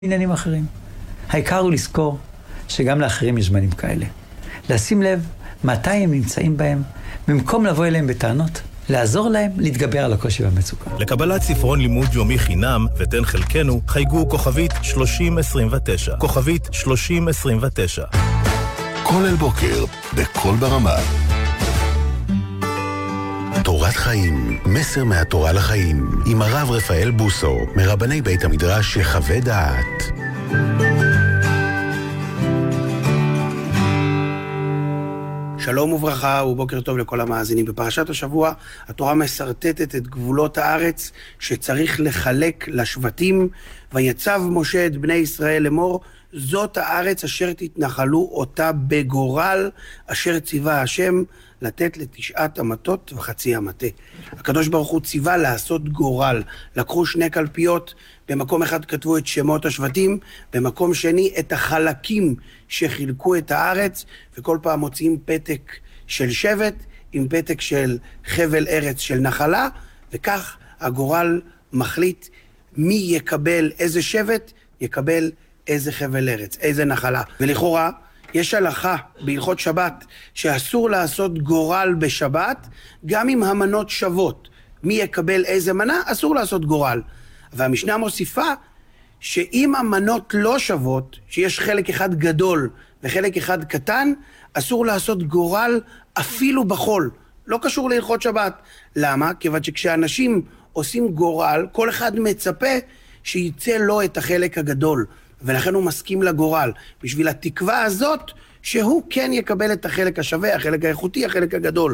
עניינים אחרים. העיקר הוא לזכור שגם לאחרים יש זמנים כאלה. לשים לב מתי הם נמצאים בהם, במקום לבוא אליהם בטענות, לעזור להם להתגבר על הקושי והמצוקה. לקבלת ספרון לימוד יומי חינם ותן חלקנו, חייגו כוכבית 3029. כוכבית 3029. כל אל בוקר, בכל ברמה. תורת חיים, מסר מהתורה לחיים, עם הרב רפאל בוסו, מרבני בית המדרש יחווה דעת. שלום וברכה ובוקר טוב לכל המאזינים. בפרשת השבוע התורה מסרטטת את גבולות הארץ שצריך לחלק לשבטים. ויצב משה את בני ישראל לאמור, זאת הארץ אשר תתנחלו אותה בגורל, אשר ציווה השם לתת לתשעת המטות וחצי המטה. הקדוש ברוך הוא ציווה לעשות גורל. לקחו שני קלפיות, במקום אחד כתבו את שמות השבטים, במקום שני את החלקים שחילקו את הארץ, וכל פעם מוציאים פתק של שבט עם פתק של חבל ארץ של נחלה, וכך הגורל מחליט מי יקבל איזה שבט, יקבל איזה חבל ארץ, איזה נחלה. ולכאורה יש הלכה בהלכות שבת שאסור לעשות גורל בשבת, גם אם המנות שוות. מי יקבל איזה מנה, אסור לעשות גורל. והמשנה מוסיפה שאם המנות לא שוות, שיש חלק אחד גדול וחלק אחד קטן, אסור לעשות גורל אפילו בחול. לא קשור להלכות שבת. למה? כיוון שכשאנשים עושים גורל, כל אחד מצפה שיצא לו את החלק הגדול. ולכן הוא מסכים לגורל, בשביל התקווה הזאת שהוא כן יקבל את החלק השווה, החלק האיכותי, החלק הגדול.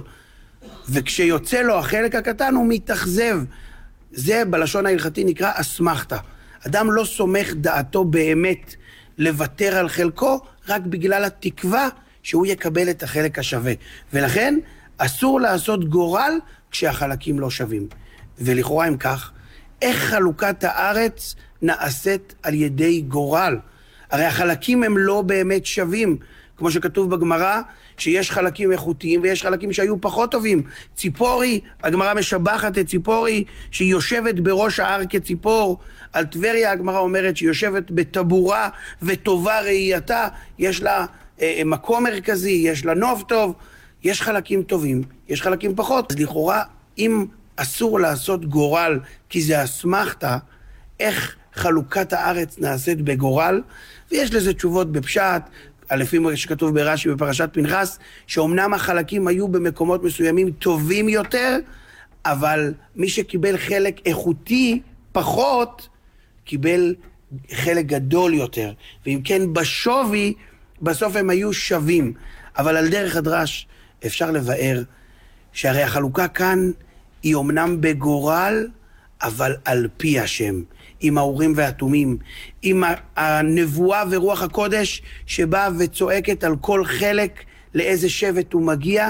וכשיוצא לו החלק הקטן הוא מתאכזב. זה בלשון ההלכתי נקרא אסמכתא. אדם לא סומך דעתו באמת לוותר על חלקו, רק בגלל התקווה שהוא יקבל את החלק השווה. ולכן אסור לעשות גורל כשהחלקים לא שווים. ולכאורה אם כך, איך חלוקת הארץ נעשית על ידי גורל? הרי החלקים הם לא באמת שווים, כמו שכתוב בגמרא, שיש חלקים איכותיים ויש חלקים שהיו פחות טובים. ציפורי, הגמרא משבחת את ציפורי שהיא יושבת בראש ההר כציפור. על טבריה הגמרא אומרת שהיא יושבת בטבורה וטובה ראייתה, יש לה מקום מרכזי, יש לה נוף טוב. יש חלקים טובים, יש חלקים פחות. אז לכאורה, אם אסור לעשות גורל כי זה אסמכתא, איך חלוקת הארץ נעשית בגורל? ויש לזה תשובות בפשט, לפי מה שכתוב ברש"י בפרשת פנחס, שאומנם החלקים היו במקומות מסוימים טובים יותר, אבל מי שקיבל חלק איכותי פחות, קיבל חלק גדול יותר. ואם כן בשווי, בסוף הם היו שווים. אבל על דרך הדרש אפשר לבאר שהרי החלוקה כאן היא אומנם בגורל, אבל על פי השם, עם האורים והתומים, עם הנבואה ורוח הקודש שבאה וצועקת על כל חלק לאיזה שבט הוא מגיע,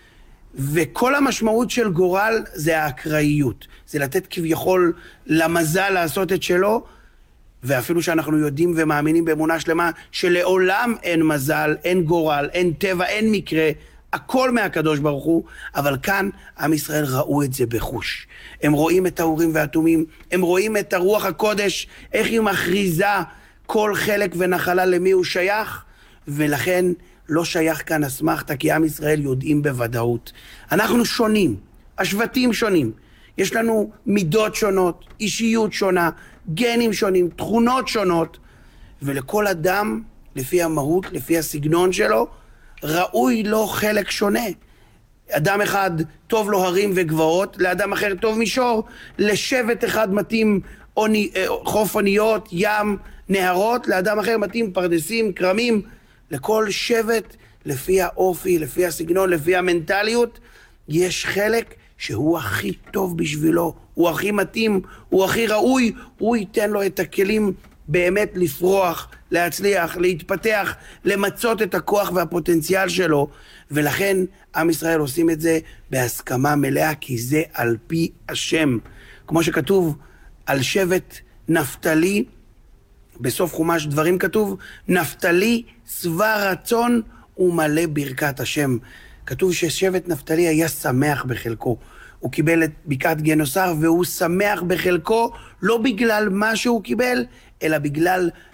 וכל המשמעות של גורל זה האקראיות, זה לתת כביכול למזל לעשות את שלו, ואפילו שאנחנו יודעים ומאמינים באמונה שלמה שלעולם אין מזל, אין גורל, אין טבע, אין מקרה, הכל מהקדוש ברוך הוא, אבל כאן עם ישראל ראו את זה בחוש. הם רואים את האורים והתומים, הם רואים את הרוח הקודש, איך היא מכריזה כל חלק ונחלה למי הוא שייך, ולכן לא שייך כאן אסמכתא, כי עם ישראל יודעים בוודאות. אנחנו שונים, השבטים שונים, יש לנו מידות שונות, אישיות שונה, גנים שונים, תכונות שונות, ולכל אדם, לפי המהות, לפי הסגנון שלו, ראוי לו חלק שונה. אדם אחד טוב לו הרים וגבעות, לאדם אחר טוב מישור, לשבט אחד מתאים חוף אוניות, ים, נהרות, לאדם אחר מתאים פרדסים, קרמים, לכל שבט לפי האופי, לפי הסגנון, לפי המנטליות, יש חלק שהוא הכי טוב בשבילו, הוא הכי מתאים, הוא הכי ראוי, הוא ייתן לו את הכלים באמת לפרוח, להצליח, להתפתח, למצות את הכוח והפוטנציאל שלו, ולכן עם ישראל עושים את זה בהסכמה מלאה, כי זה על פי השם. כמו שכתוב על שבט נפתלי, בסוף חומש דברים כתוב, נפתלי שבע רצון ומלא ברכת השם. כתוב ששבט נפתלי היה שמח בחלקו. הוא קיבל את בקעת גינוסר והוא שמח בחלקו, לא בגלל מה שהוא קיבל, אלא בגלל